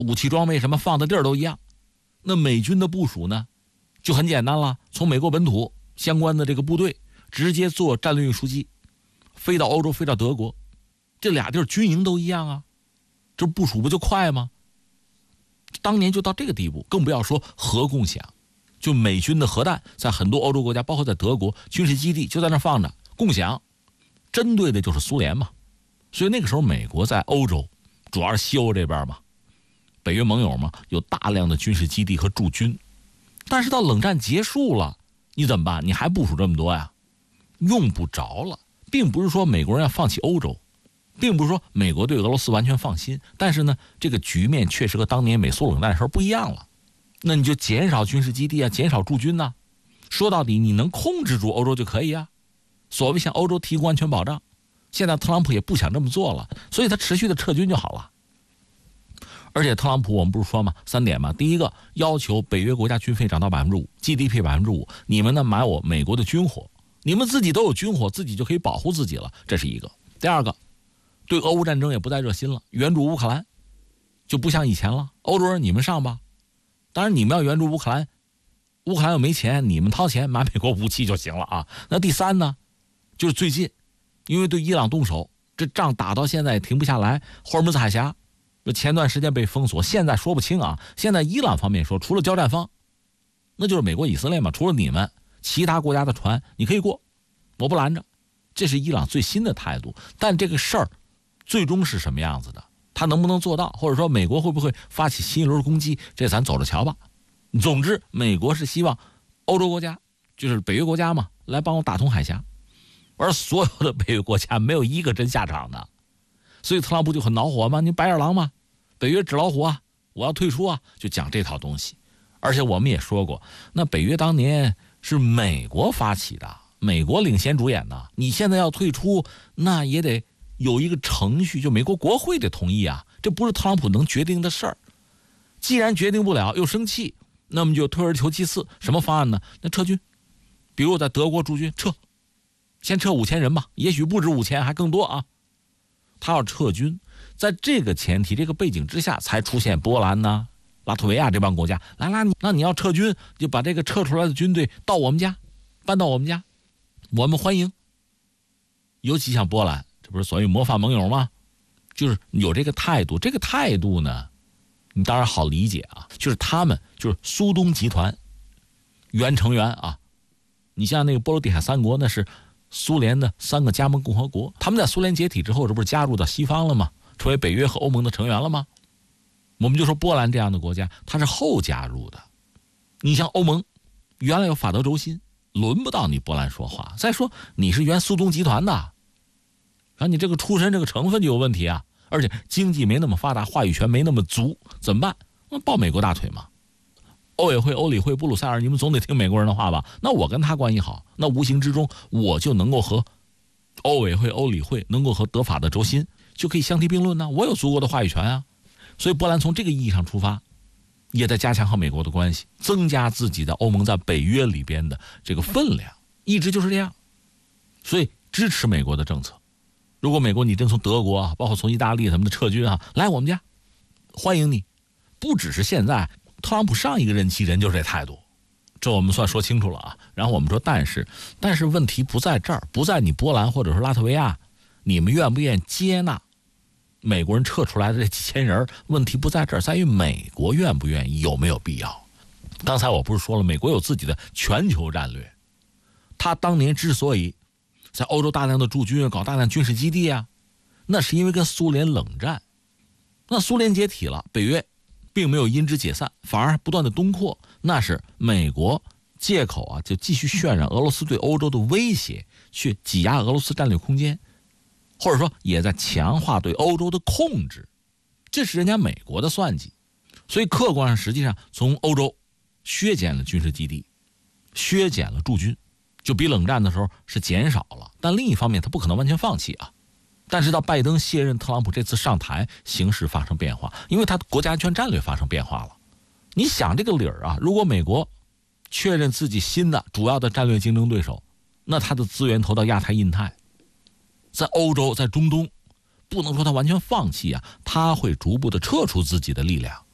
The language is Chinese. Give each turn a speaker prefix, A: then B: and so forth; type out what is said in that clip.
A: 武器装备什么放的地儿都一样。那美军的部署呢，就很简单了，从美国本土相关的这个部队直接坐战略运输机飞到欧洲，飞到德国，这俩地儿军营都一样啊，这部署不就快吗？当年就到这个地步，更不要说核共享，就美军的核弹在很多欧洲国家，包括在德国军事基地就在那放着共享，针对的就是苏联嘛。所以那个时候美国在欧洲，主要是西欧这边嘛，北约盟友嘛，有大量的军事基地和驻军。但是到冷战结束了，你怎么办？你还部署这么多呀？用不着了。并不是说美国人要放弃欧洲，并不是说美国对俄罗斯完全放心，但是呢，这个局面确实和当年美苏冷战的时候不一样了。那你就减少军事基地啊，减少驻军啊，说到底你能控制住欧洲就可以啊。所谓向欧洲提供安全保障，现在特朗普也不想这么做了，所以他持续的撤军就好了。而且特朗普我们不是说嘛，3点嘛，第一个要求北约国家军费涨到 5%， GDP 5%，你们呢买我美国的军火，你们自己都有军火，自己就可以保护自己了，这是一个。第二个，对俄乌战争也不再热心了，援助乌克兰就不像以前了，欧洲人你们上吧，当然你们要援助乌克兰，乌克兰又没钱，你们掏钱买美国武器就行了啊。那第三呢，就是最近因为对伊朗动手，这仗打到现在也停不下来，霍尔木兹海峡前段时间被封锁，现在说不清啊。现在伊朗方面说，除了交战方，那就是美国以色列嘛，除了你们，其他国家的船你可以过，我不拦着，这是伊朗最新的态度。但这个事儿最终是什么样子的，他能不能做到，或者说美国会不会发起新一轮攻击，这咱走着瞧吧。总之美国是希望欧洲国家，就是北约国家嘛，来帮我打通海峡，而所有的北约国家没有一个真下场的。所以特朗普就很恼火嘛，你白眼狼嘛，北约纸老虎啊，我要退出啊，就讲这套东西。而且我们也说过，那北约当年是美国发起的，美国领衔主演的，你现在要退出，那也得有一个程序，就美国国会得同意啊，这不是特朗普能决定的事儿。既然决定不了又生气，那么就退而求其次，什么方案呢？那撤军，比如我在德国驻军撤，先撤5000人吧，也许不止5000，还更多啊。他要撤军，在这个前提、这个背景之下，才出现波兰呐、拉脱维亚这帮国家。来，那你要撤军，就把这个撤出来的军队到我们家，搬到我们家，我们欢迎。尤其像波兰，这不是所谓模范盟友吗？就是有这个态度。这个态度呢，你当然好理解啊，就是他们就是苏东集团原成员啊。你像那个波罗的海3国，那是苏联的3个加盟共和国，他们在苏联解体之后，这不是加入到西方了吗？成为北约和欧盟的成员了吗？我们就说波兰这样的国家，它是后加入的。你像欧盟，原来有法德轴心，轮不到你波兰说话。再说你是原苏东集团的，然后你这个出身这个成分就有问题啊，而且经济没那么发达，话语权没那么足，怎么办？那抱美国大腿嘛。欧委会、欧理会、布鲁塞尔，你们总得听美国人的话吧？那我跟他关系好，那无形之中我就能够和欧委会、欧理会能够和德法的轴心就可以相提并论呢。我有足够的话语权啊。所以波兰从这个意义上出发，也在加强和美国的关系，增加自己的欧盟在北约里边的这个分量，一直就是这样。所以支持美国的政策。如果美国你真从德国啊，包括从意大利什么的撤军啊，来我们家，欢迎你。不只是现在，特朗普上一个任期人就是这态度，这我们算说清楚了啊。然后我们说，但是问题不在这儿，不在你波兰或者是拉脱维亚，你们愿不愿意接纳美国人撤出来的这几千人？问题不在这儿，在于美国愿不愿意，有没有必要。刚才我不是说了，美国有自己的全球战略，他当年之所以在欧洲大量的驻军，搞大量军事基地啊，那是因为跟苏联冷战。那苏联解体了，北约并没有因之解散，反而不断的东扩，那是美国借口啊，就继续渲染俄罗斯对欧洲的威胁，去挤压俄罗斯战略空间，或者说也在强化对欧洲的控制，这是人家美国的算计。所以客观上实际上从欧洲削减了军事基地，削减了驻军，就比冷战的时候是减少了。但另一方面他不可能完全放弃啊。但是到拜登卸任，特朗普这次上台，形势发生变化，因为他的国家安全战略发生变化了。你想这个理儿啊，如果美国确认自己新的主要的战略竞争对手，那他的资源投到亚太印太，在欧洲，在中东，不能说他完全放弃啊，他会逐步的撤出自己的力量。